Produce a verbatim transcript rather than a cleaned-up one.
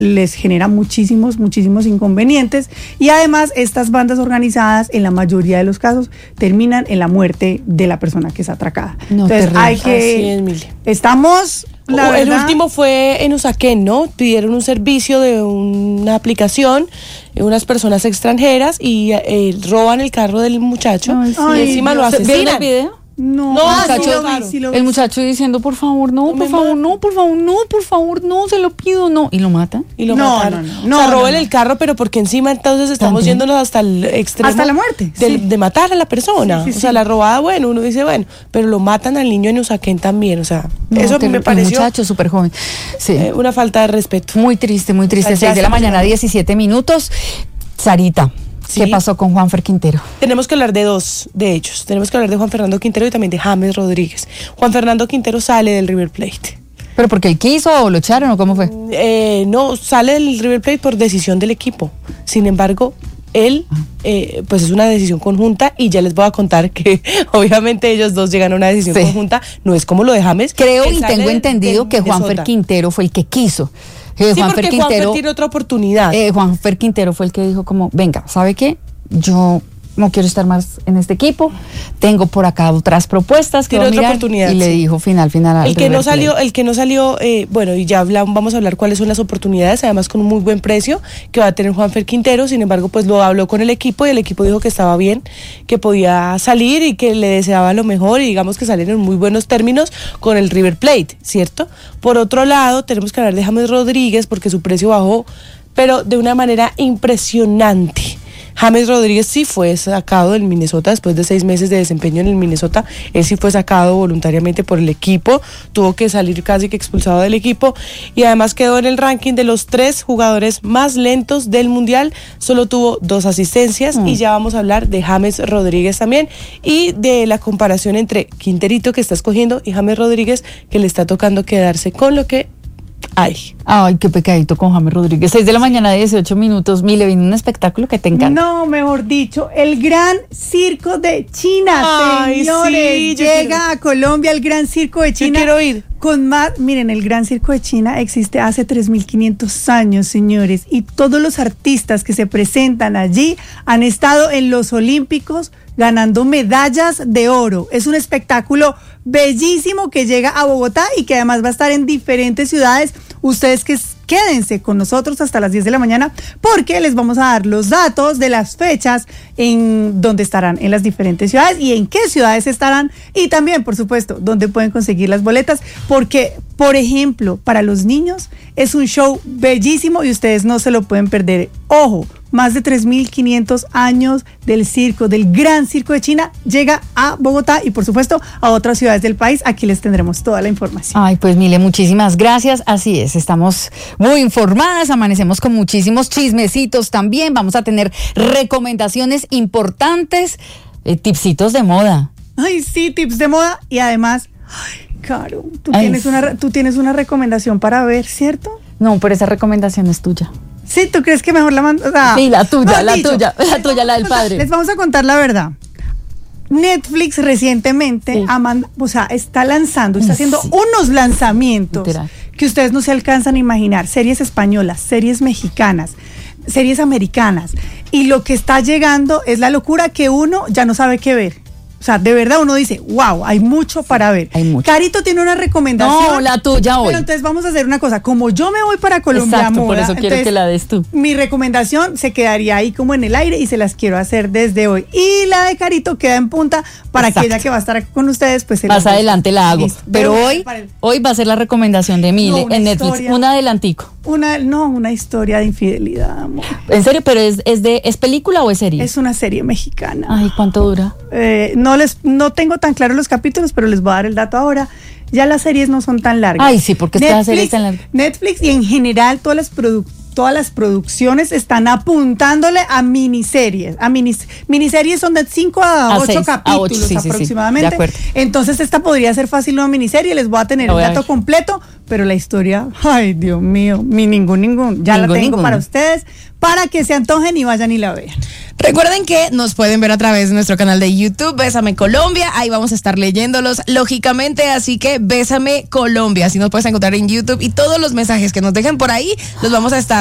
les genera muchísimos, muchísimos inconvenientes, y además estas bandas organizadas en la mayoría de los casos terminan en la muerte de la persona que es atracada. No, entonces terrible. Hay que... Así es, Mili. Estamos... La o, verdad, el último fue en Usaquén, ¿no? Pidieron un servicio de una aplicación, unas personas extranjeras, y eh, roban el carro del muchacho. Ay, sí. Y encima Dios. Lo asesinan. ¿Vieron el video? No, no ah, muchacho, sí lo vi, sí lo vi. El muchacho diciendo, por favor, no, por favor, no, por favor, no, por favor, no, se lo pido, no. Y lo matan. Y lo no, mataron. No, no, no. O sea, no, roben no, no. el carro, pero porque encima entonces estamos ¿También? Yéndonos hasta el extremo. Hasta la muerte. De, sí. de matar a la persona. Sí, sí, o sea, sí. La robada, bueno, uno dice, bueno, pero lo matan al niño en Usaquén también. O sea, no, eso te, me pareció. Un muchacho súper joven. Sí. Eh, una falta de respeto. Muy triste, muy triste. O sea, seis de la mañana, diecisiete minutos. Sarita. ¿Qué sí. pasó con Juanfer Quintero? Tenemos que hablar de dos de ellos. Tenemos que hablar de Juan Fernando Quintero y también de James Rodríguez. Juan Fernando Quintero sale del River Plate. ¿Pero porque él quiso o lo echaron o cómo fue? Eh, no, sale del River Plate por decisión del equipo. Sin embargo, él, eh, pues es una decisión conjunta, y ya les voy a contar que obviamente ellos dos llegan a una decisión sí. conjunta. No es como lo de James. Creo y tengo entendido de, que Juanfer Quintero fue el que quiso. Eh, sí, Juanfer porque Quintero, Juanfer tiene otra oportunidad. Eh, Juanfer Quintero fue el que dijo como, venga, ¿sabe qué? Yo no quiero estar más en este equipo, tengo por acá otras propuestas que tiene voy a otra mirar, oportunidad. Y sí. le dijo final, final al el que no salió, el que no salió, eh, bueno, y ya hablamos, vamos a hablar cuáles son las oportunidades, además con un muy buen precio que va a tener Juanfer Quintero. Sin embargo, pues lo habló con el equipo y el equipo dijo que estaba bien, que podía salir y que le deseaba lo mejor, y digamos que salieron en muy buenos términos con el River Plate, ¿cierto? Por otro lado, tenemos que hablar de James Rodríguez porque su precio bajó, pero de una manera impresionante. James Rodríguez sí fue sacado del Minnesota después de seis meses de desempeño en el Minnesota. Él sí fue sacado voluntariamente por el equipo, tuvo que salir casi que expulsado del equipo, y además quedó en el ranking de los tres jugadores más lentos del mundial. Solo tuvo dos asistencias mm. y ya vamos a hablar de James Rodríguez también, y de la comparación entre Quinterito, que está escogiendo, y James Rodríguez, que le está tocando quedarse con lo que Ay. Ay, qué pecadito con James Rodríguez. seis de la mañana, dieciocho minutos. Mile, viene un espectáculo que te encanta. No, mejor dicho, el Gran Circo de China, Ay, señores. Sí, llega quiero... a Colombia el Gran Circo de China. Yo quiero ir. Con más, miren, el Gran Circo de China existe hace tres mil quinientos años, señores, y todos los artistas que se presentan allí han estado en los Olímpicos ganando medallas de oro. Es un espectáculo bellísimo que llega a Bogotá y que además va a estar en diferentes ciudades. Ustedes que quédense con nosotros hasta las diez de la mañana porque les vamos a dar los datos de las fechas en donde estarán en las diferentes ciudades y en qué ciudades estarán, y también, por supuesto, dónde pueden conseguir las boletas, porque, por ejemplo, para los niños es un show bellísimo y ustedes no se lo pueden perder. Ojo, más de tres mil quinientos años del circo, del Gran Circo de China, llega a Bogotá y, por supuesto, a otras ciudades del país. Aquí les tendremos toda la información. Ay, pues Mile, muchísimas gracias. Así es, estamos muy informadas, amanecemos con muchísimos chismecitos también. Vamos a tener recomendaciones importantes, eh, tipsitos de moda. Ay, sí, tips de moda. Y además, ay, Caro, tú Ay. tienes una, tú tienes una recomendación para ver, ¿cierto? No, pero esa recomendación es tuya. Sí, ¿tú crees que mejor la mando? O sea, sí, la tuya, no, la dicho, tuya, la tuya, la del padre. Les vamos a contar la verdad. Netflix recientemente sí. amanda, o sea, está lanzando, está haciendo sí. unos lanzamientos Literal. que ustedes no se alcanzan a imaginar. Series españolas, series mexicanas, series americanas. Y lo que está llegando es la locura que uno ya no sabe qué ver. O sea, de verdad uno dice, wow, hay mucho para ver. Hay mucho. Carito tiene una recomendación. No, la tuya hoy. Pero entonces vamos a hacer una cosa. Como yo me voy para Colombia Exacto, Moda, por eso quiero entonces, que la des tú. Mi recomendación se quedaría ahí como en el aire y se las quiero hacer desde hoy. Y la de Carito queda en punta para Exacto. que ella que va a estar aquí con ustedes, pues se más adelante la hago. Listo. Pero hoy, hoy va a ser la recomendación de Mile no, en Netflix. Historia, un adelantico. Una, no, una historia de infidelidad, amor. ¿En serio? ¿Pero es, es de es película o es serie? Es una serie mexicana. Ay, ¿cuánto dura? Eh, no les, no tengo tan claro los capítulos, pero les voy a dar el dato ahora. Ya las series no son tan largas. Ay, sí, porque esta serie es tan larga. Netflix y en general todas las produ- todas las producciones están apuntándole a miniseries. A minis, miniseries son de cinco a ocho capítulos sí, aproximadamente. Sí, sí, de acuerdo. Entonces esta podría ser fácil una miniserie. Les voy a tener el dato completo, pero la historia, ay Dios mío, ni ningún, ningún. Ya ningún, la tengo ningún. para ustedes, para que se antojen y vayan y la vean. Recuerden que nos pueden ver a través de nuestro canal de YouTube, Bésame Colombia, ahí vamos a estar leyéndolos, lógicamente, así que Bésame Colombia, así nos puedes encontrar en YouTube y todos los mensajes que nos dejen por ahí los vamos a estar